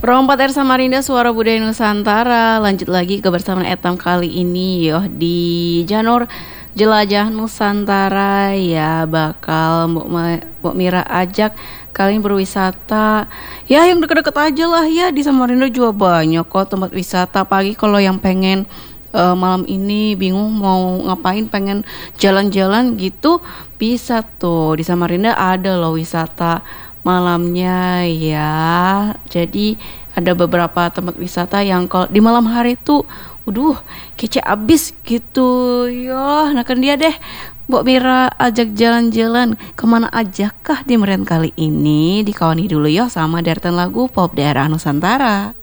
Rompat Air Samarinda Suara Budaya Nusantara. Lanjut lagi kebersamaan Etam kali ini yo di Janur Jelajah Nusantara ya, bakal Mbok Mira ajak kalian berwisata ya yang deket-deket aja lah ya. Di Samarinda juga banyak kok tempat wisata. Pagi kalau yang pengen malam ini bingung mau ngapain, pengen jalan-jalan gitu, bisa tuh di Samarinda ada loh wisata malamnya ya. Jadi ada beberapa tempat wisata yang kalau di malam hari tuh kece abis gitu. Yo, nah kan dia deh Mbok Mira ajak jalan-jalan. Kemana aja kah di Merian kali ini? Dikawani dulu yo sama deretan lagu pop daerah Nusantara.